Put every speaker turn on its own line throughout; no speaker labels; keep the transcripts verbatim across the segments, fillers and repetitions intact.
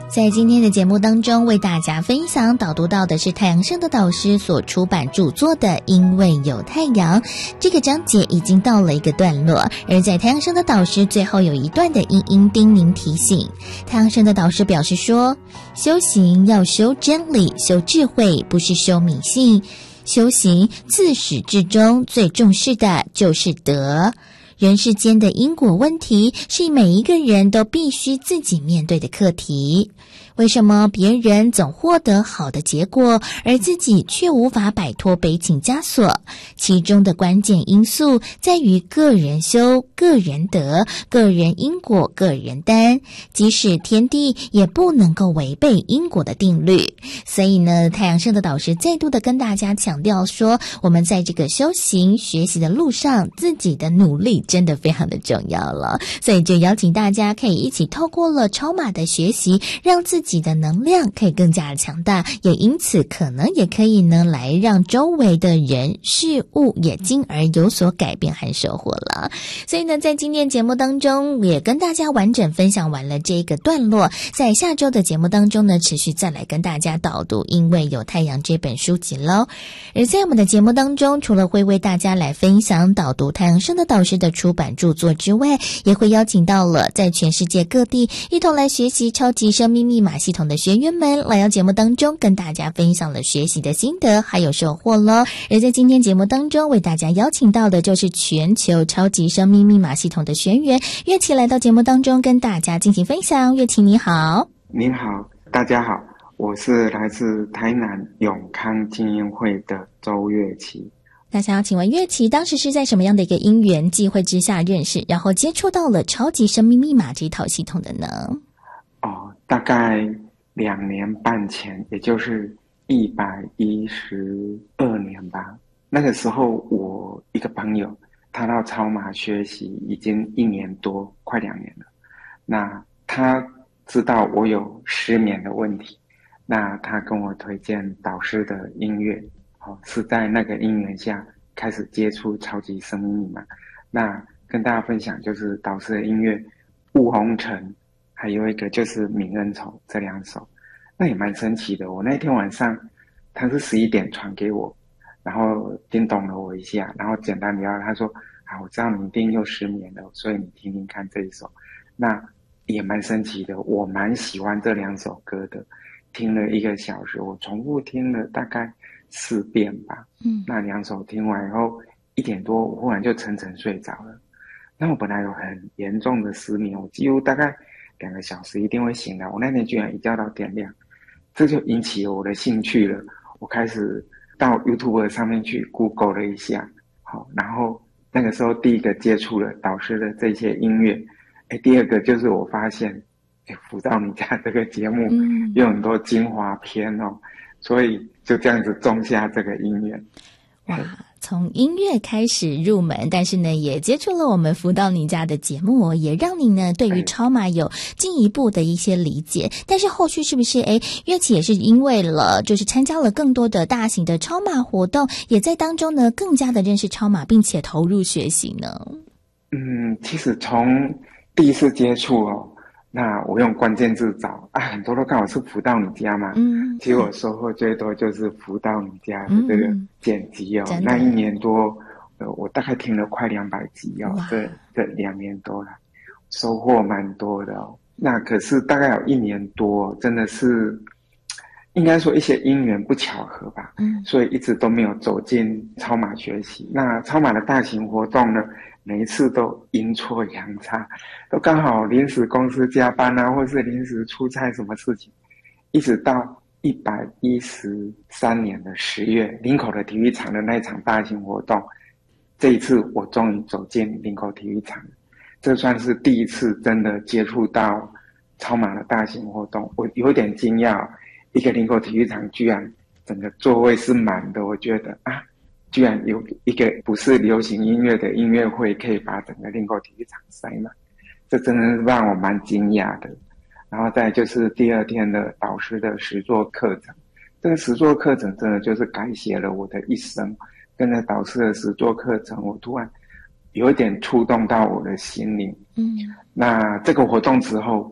在今天的节目当中，为大家分享导读到的是太阳盛德导师所出版著作的《因为有太阳》。这个章节已经到了一个段落，而在太阳盛德导师最后有一段的殷殷叮咛提醒。太阳盛德导师表示说，修行要修真理，修智慧，不是修迷信。修行自始至终最重视的就是德。人世间的因果问题是每一个人都必须自己面对的课题。为什么别人总获得好的结果，而自己却无法摆脱悲情枷锁？其中的关键因素在于个人修、个人得、个人因果、个人担。即使天地也不能够违背因果的定律。所以呢，太阳盛德导师再度的跟大家强调说，我们在这个修行学习的路上，自己的努力真的非常的重要了。所以就邀请大家可以一起透过了超马的学习，让自己的能量可以更加强大，也因此可能也可以呢来让周围的人事物也进而有所改变和收获了。所以呢，在今天节目当中也跟大家完整分享完了这个段落，在下周的节目当中呢，持续再来跟大家导读《因为有太阳》这本书籍咯。而在我们的节目当中，除了会为大家来分享导读太阳盛德导师的出版著作之外，也会邀请到了在全世界各地一同来学习超级生命密码系统的学员们来到节目当中跟大家分享了学习的心得还有收获咯。而在今天节目当中为大家邀请到的就是全球超级生命密码系统的学员乐琪来到节目当中跟大家进行分享。乐琪你好。
您好，大家好，我是来自台南永康精英会的周乐琪。
那想要请问乐琪当时是在什么样的一个因缘际会之下认识，然后接触到了超级生命密码这一套系统的呢？
哦，大概两年半前，也就是一百一十二年吧。那个时候我一个朋友他到超马学习已经一年多，快两年了。那他知道我有失眠的问题，那他跟我推荐导师的音乐，哦，是在那个因缘下开始接触超级生命密码。那跟大家分享就是导师的音乐《雾红尘》，还有一个就是《泯恩仇》这两首，那也蛮神奇的。我那天晚上他是十一点传给我，然后叮咚了我一下，然后简单聊，他说啊，我知道你一定又失眠了，所以你听听看这一首。那也蛮神奇的，我蛮喜欢这两首歌的，听了一个小时，我重复听了大概四遍吧。嗯，那两首听完以后一点多，我忽然就沉沉睡着了。那我本来有很严重的失眠，我几乎大概两个小时一定会醒来，我那天居然一觉到天亮，这就引起了我的兴趣了。我开始到 YouTube 上面去 Google 了一下，好，然后那个时候第一个接触了导师的这些音乐，哎，第二个就是我发现，哎，辅导你家这个节目有很多精华片哦，所以就这样子种下这个因缘。
哇，从音乐开始入门，但是呢也接触了我们辅导你家的节目哦，也让你呢对于超码有进一步的一些理解。但是后续是不是诶乐琪也是因为了就是参加了更多的大型的超码活动，也在当中呢更加的认识超码并且投入学习呢？
嗯，其实从第一次接触哦，那我用关键字找啊，很多都看我是辅导你家嘛，嗯，其实我收获最多就是辅导你家的这个剪辑哦，嗯、那一年多，呃，我大概听了快两百集哦，这这两年多了，收获蛮多的哦。那可是大概有一年多，真的是应该说一些因缘不巧合吧，嗯，所以一直都没有走进超码学习。那超码的大型活动呢？每一次都阴错阳差，都刚好临时公司加班啊，或是临时出差什么事情，一直到一百一十三年的十月，林口的体育场的那一场大型活动，这一次我终于走进林口体育场，这算是第一次真的接触到超码的大型活动，我有点惊讶，一个林口体育场居然整个座位是满的，我觉得啊。居然有一个不是流行音乐的音乐会可以把整个林口体育场塞满，这真的是让我蛮惊讶的。然后再就是第二天的导师的实作课程，这个实作课程真的就是改写了我的一生。跟着导师的实作课程，我突然有一点触动到我的心灵。嗯，那这个活动之后，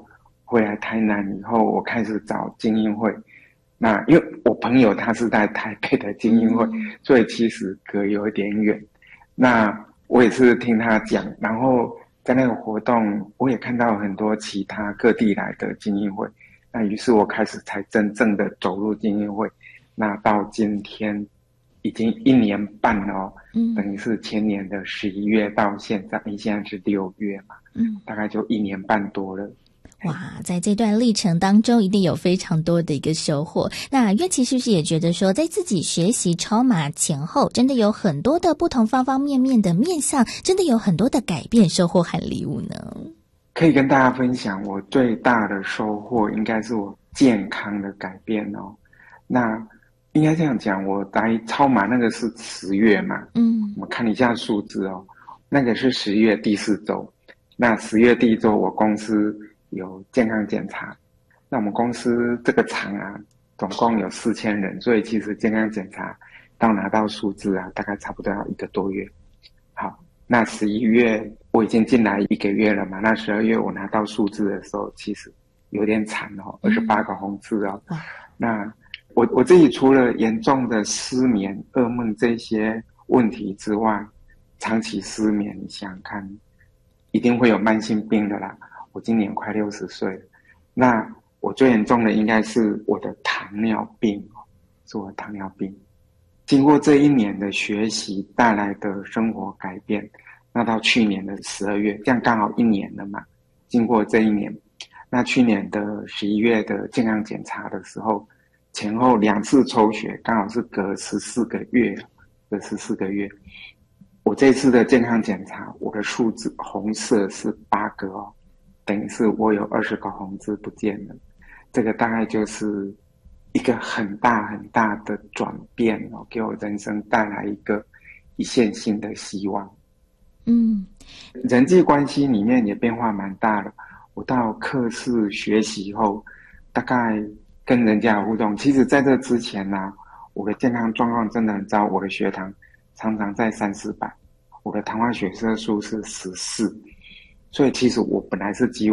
回来台南以后，我开始找精英会。那因为我朋友他是在台北的精英会，嗯、所以其实隔有一点远。那我也是听他讲，然后在那个活动，我也看到很多其他各地来的精英会。那于是我开始才真正的走入精英会。那到今天已经一年半了哦，嗯、等于是前年的十一月到现在，你现在是六月嘛，嗯，大概就一年半多了。
哇，在这段历程当中一定有非常多的一个收获。那岳琪是不是也觉得说，在自己学习超马前后，真的有很多的不同方方面面的面向，真的有很多的改变、收获和礼物呢？
可以跟大家分享，我最大的收获应该是我健康的改变哦。那应该这样讲，我来超马那个是十月嘛，嗯，我们看一下数字哦，那个是十月第四周。那十月第一周，我公司有健康检查，那我们公司这个厂啊，总共有四千人，所以其实健康检查到拿到数字啊，大概差不多要一个多月。好，那十一月我已经进来一个月了嘛，那十二月我拿到数字的时候，其实有点惨哦，二十八个红字哦。嗯、那我我自己除了严重的失眠、噩梦这些问题之外，长期失眠，你想想看，一定会有慢性病的啦。我今年快六十岁了，那我最严重的应该是我的糖尿病，是我的糖尿病。经过这一年的学习带来的生活改变，那到去年的十二月，这样刚好一年了嘛。经过这一年，那去年的十一月的健康检查的时候，前后两次抽血，刚好是隔十四个月，隔十四个月。我这次的健康检查，我的数字红色是八个哦。等于是我有二十个红字不见了，这个大概就是一个很大很大的转变哦，给我人生带来一个一线新的希望。嗯，人际关系里面也变化蛮大的。我到课室学习后，大概跟人家互动，其实在这之前呢、啊，我的健康状况真的很糟，我的血糖常常在三四百，我的糖化血色素是十四。所以其实我本来是几乎